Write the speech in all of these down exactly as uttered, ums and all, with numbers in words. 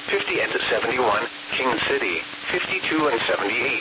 fifty and seventy-one, King City, fifty-two and seventy-eight.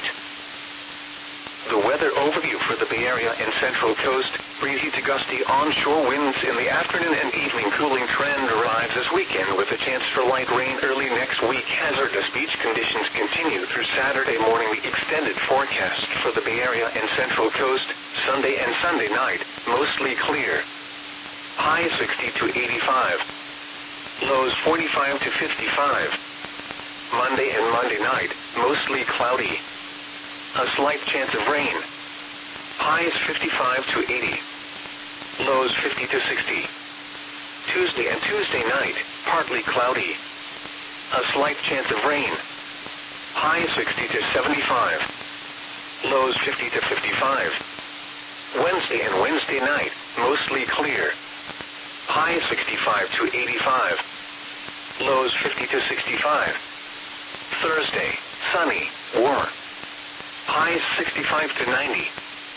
The weather overview for the Bay Area and Central Coast: breezy to gusty onshore winds in the afternoon and evening. Cooling trend arrives this weekend with a chance for light rain early next week. Hazardous beach conditions continue through Saturday morning. The extended forecast for the Bay Area and Central Coast: Sunday and Sunday night, mostly clear. High sixty to eighty-five. Lows forty-five to fifty-five. Monday and Monday night, mostly cloudy. A slight chance of rain. Highs fifty-five to eighty. Lows fifty to sixty. Tuesday and Tuesday night, partly cloudy. A slight chance of rain. Highs sixty to seventy-five. Lows fifty to fifty-five. Wednesday and Wednesday night, mostly clear. Highs sixty-five to eighty-five. Lows fifty to sixty-five. Thursday, sunny, warm. Highs sixty-five to ninety.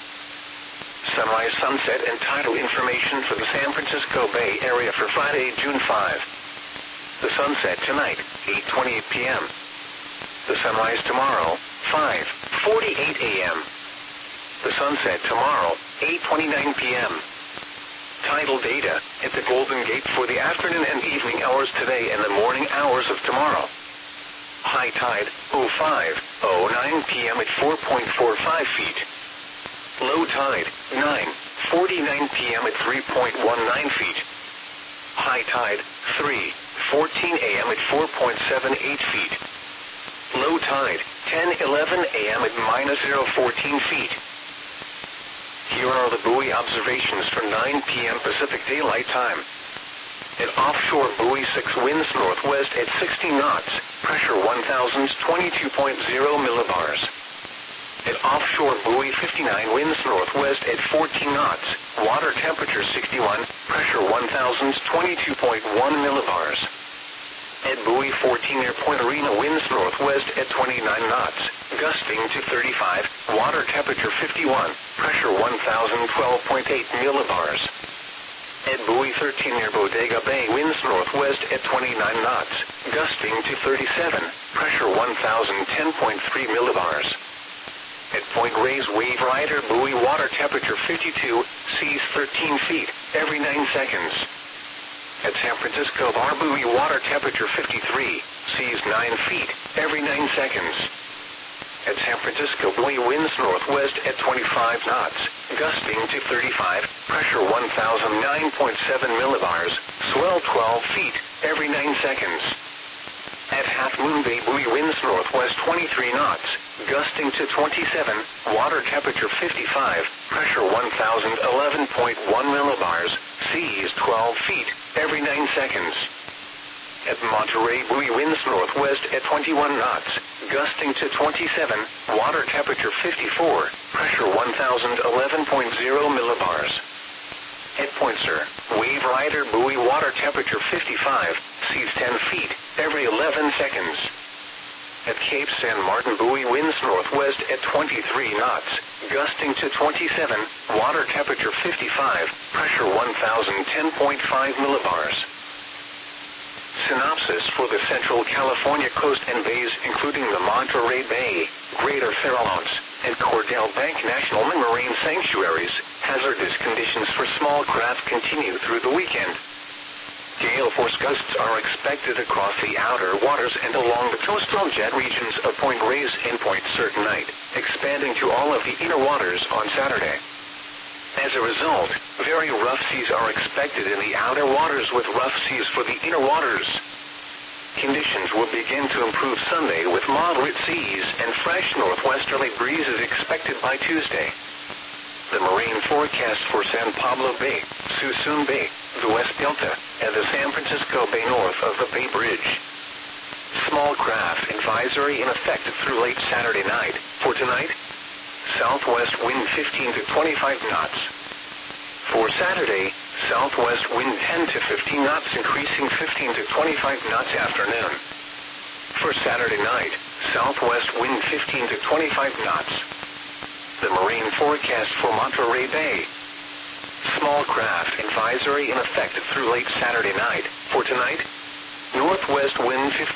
Sunrise, sunset, and tidal information for the San Francisco Bay Area for Friday, June fifth. The sunset tonight, eight twenty-eight p m The sunrise tomorrow, five forty-eight a m The sunset tomorrow, eight twenty-nine p m Tidal data at the Golden Gate for the afternoon and evening hours today and the morning hours of tomorrow. High tide, oh five oh nine p m at four point four five feet. Low tide, nine forty-nine p m at three point one nine feet. High tide, three fourteen a m at four point seven eight feet. Low tide, ten eleven a m at minus zero fourteen feet. Here are the buoy observations for nine p m Pacific Daylight Time. At offshore buoy six, winds northwest at sixty knots, pressure one thousand twenty-two point zero millibars. At offshore buoy fifty-nine, winds northwest at fourteen knots, water temperature sixty-one, pressure one thousand twenty-two point one millibars. At buoy fourteen, near Point Arena, winds northwest at twenty-nine knots, gusting to thirty-five, water temperature fifty-one, pressure one thousand twelve point eight millibars. At buoy thirteen, near Bodega Bay, winds northwest at twenty-nine knots, gusting to thirty-seven, pressure one thousand ten point three millibars. At Point Reyes, Wave Rider buoy, water temperature fifty-two, seas thirteen feet, every nine seconds. At San Francisco Bar buoy, water temperature fifty-three, seas nine feet, every nine seconds. At San Francisco buoy, winds northwest at twenty-five knots, gusting to thirty-five, pressure one thousand nine point seven millibars, swell twelve feet, every nine seconds. At Half Moon Bay buoy, winds northwest twenty-three knots, gusting to twenty-seven, water temperature fifty-five, pressure one thousand eleven point one millibars, seas twelve feet, every nine seconds. At Monterey buoy, winds northwest at twenty-one knots, gusting to twenty-seven, water temperature fifty-four, pressure one thousand eleven point zero millibars. At Point Sur, Wave Rider buoy, water temperature fifty-five, seas ten feet, every eleven seconds. At Cape San Martin buoy, winds northwest at twenty-three knots, gusting to twenty-seven, water temperature fifty-five, pressure one thousand ten point five millibars. Synopsis for the Central California coast and bays, including the Monterey Bay, Greater Farallones, and Cordell Bank National Marine Sanctuaries. Hazardous conditions for small craft continue through the weekend. Gale force gusts are expected across the outer waters and along the coastal jet regions of Point Reyes and Point Sur tonight, expanding to all of the inner waters on Saturday. As a result, very rough seas are expected in the outer waters with rough seas for the inner waters. Conditions will begin to improve Sunday with moderate seas and fresh northwesterly breezes expected by Tuesday. The marine forecast for San Pablo Bay, Suisun Bay, the West Delta, and the San Francisco Bay north of the Bay Bridge. Small craft advisory in effect through late Saturday night. For tonight, southwest wind fifteen to twenty-five knots. For Saturday, southwest wind ten to fifteen knots, increasing fifteen to twenty-five knots afternoon. For Saturday night, southwest wind fifteen to twenty-five knots. The marine forecast for Monterey Bay. Small craft advisory in effect through late Saturday night. For tonight, northwest wind fifteen